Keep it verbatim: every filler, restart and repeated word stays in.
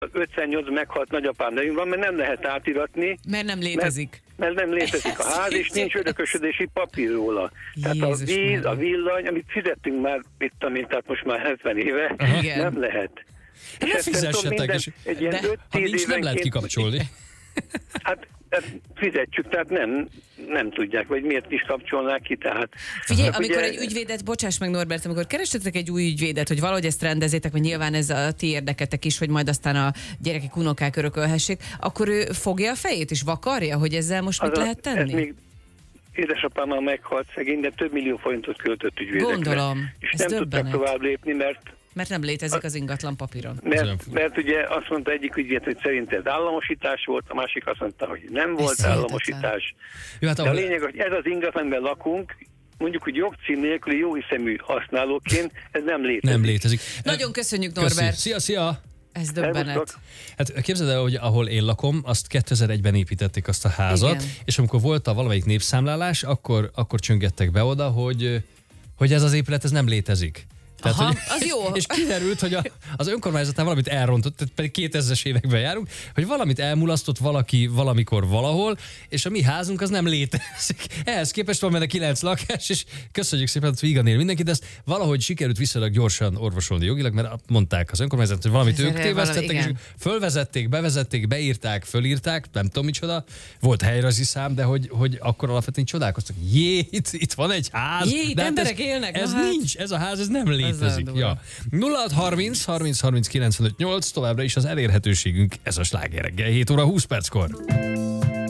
ötvennyolc meghalt nagyapám nevén van, mert nem lehet átiratni. Mert nem létezik. Mert, mert nem létezik a ház, és nincs örökösödési papír róla. Tehát Jézus a víz, Mária. a villany, amit fizettünk már, itt, amint, tehát most már hetven éve, Igen. nem lehet. Ne És ezt nem tudom, fizessetek, minden- és egy ilyen de öt-tíz ha nincs, nem lehet évenként- kikapcsolni. Hát ezt fizetjük, tehát nem, nem tudják, vagy miért is kapcsolnák ki, tehát... Figyelj, Hát amikor ugye- egy ügyvédet, bocsáss meg Norbert, amikor kerestetek egy új ügyvédet, hogy valahogy ezt rendezétek, mert nyilván ez a ti érdeketek is, hogy majd aztán a gyerekek, unokák örökölhessék, akkor ő fogja a fejét és vakarja, hogy ezzel most mit Az a- lehet ez tenni? még édesapám már meghalt szegény, de több millió forintot költött ügyvédekre. Gondolom, És ez nem döbbenet. tudtak tovább lépni, mert Mert nem létezik az ingatlan papíron. Ez olyan Mert, fura. mert ugye azt mondta egyik ügyvéd, hogy szerint ez államosítás volt, a másik azt mondta, hogy nem volt hihetetlen. államosítás. Jó, hát De a ahol, lényeg, hogy ez az ingatlan, amiben lakunk, mondjuk, hogy jogcím nélküli jóhiszemű használóként, ez nem létezik. nem létezik. Nagyon köszönjük, Köszi. Norbert. Szia, szia! Ez döbbenet. Szervusztok. Hát képzeld el, hogy ahol én lakom, azt kétezer-egyben építették azt a házat, Igen. és amikor volt a valamelyik népszámlálás, akkor, akkor csöngettek be oda, hogy, hogy ez az épület ez nem létezik. Tehát, Aha, hogy, az jó. És kiderült, hogy a, az önkormányzatán valamit elrontott, tehát pedig kétezres években járunk, hogy valamit elmulasztott valaki valamikor valahol, és a mi házunk az nem létezik. Ehhez képest van benne kilenc lakás, és köszönjük szépen, hogy vígan él mindenki, de ezt valahogy sikerült viszonylag gyorsan orvosolni jogilag, mert mondták az önkormányzat, hogy valamit Ez ők erre tévesztettek, valami- és igen. fölvezették, bevezették, beírták, fölírták, nem tudom micsoda, volt helyrajzi szám, de hogy, hogy akkor alapvetően csodálkoztak. Jé, itt, itt van egy ház. Jé, itt de hát emberek ez, élnek, Ez na hát. nincs, ez a ház, ez nem létezik. durva. Ja. nulla hat harminc harminc harminc kilencvenöt nyolc továbbra is az elérhetőségünk, ez a Sláger reggel, hét óra húsz perckor.